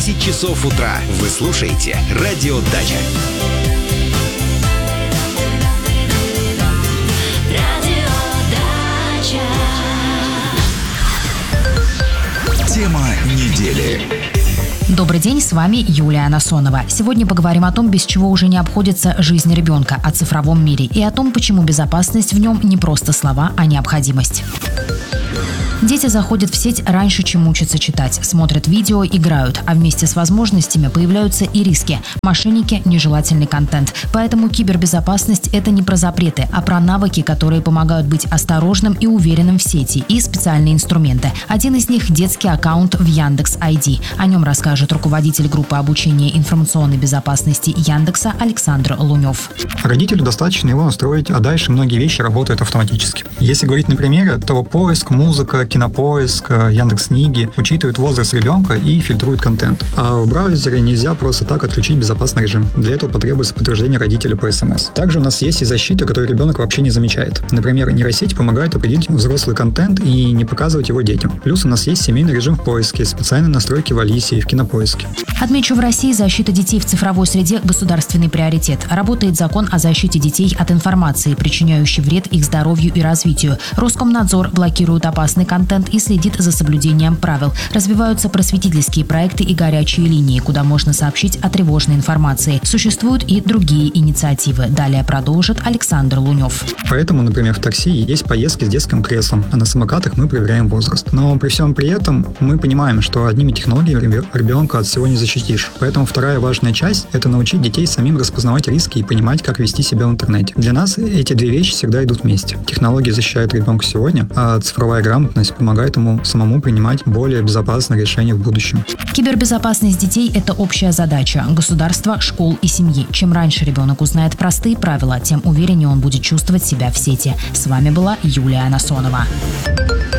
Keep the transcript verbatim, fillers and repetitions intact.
десять часов утра. Вы слушаете «Радио Дача». Тема недели. Добрый день, с вами Юлия Насонова. Сегодня поговорим о том, без чего уже не обходится жизнь ребенка, о цифровом мире и о том, почему безопасность в нем не просто слова, а необходимость. Дети заходят в сеть раньше, чем учатся читать, смотрят видео, играют, а вместе с возможностями появляются и риски. Мошенники, нежелательный контент. Поэтому кибербезопасность – это не про запреты, а про навыки, которые помогают быть осторожным и уверенным в сети, и специальные инструменты. Один из них – детский аккаунт в Яндекс ай ди. О нем расскажет руководитель группы обучения информационной безопасности Яндекса Александр Лунев. Родителю достаточно его настроить, а дальше многие вещи работают автоматически. Если говорить на примере, то поиск, музыка, Кинопоиск, Яндекс.Книги учитывают возраст ребенка и фильтруют контент. А в браузере нельзя просто так отключить безопасный режим. Для этого потребуется подтверждение родителя по СМС. Также у нас есть и защита, которую ребенок вообще не замечает. Например, нейросети помогают определить взрослый контент и не показывать его детям. Плюс у нас есть семейный режим в поиске, специальные настройки в Алисе и в Кинопоиске. Отмечу, в России защита детей в цифровой среде – государственный приоритет. Работает закон о защите детей от информации, причиняющей вред их здоровью и развитию. Роскомнадзор блокирует опасный контент и следит за соблюдением правил. Развиваются просветительские проекты и горячие линии, куда можно сообщить о тревожной информации. Существуют и другие инициативы. Далее продолжит Александр Лунев. Поэтому, например, в такси есть поездки с детским креслом, а на самокатах мы проверяем возраст. Но при всем при этом мы понимаем, что одними технологиями ребенка от всего не защитишь. Поэтому вторая важная часть – это научить детей самим распознавать риски и понимать, как вести себя в интернете. Для нас эти две вещи всегда идут вместе. Технологии защищают ребенка сегодня, а цифровая грамотность помогает ему самому принимать более безопасные решения в будущем. Кибербезопасность детей – это общая задача государства, школ и семьи. Чем раньше ребенок узнает простые правила, тем увереннее он будет чувствовать себя в сети. С вами была Юлия Насонова.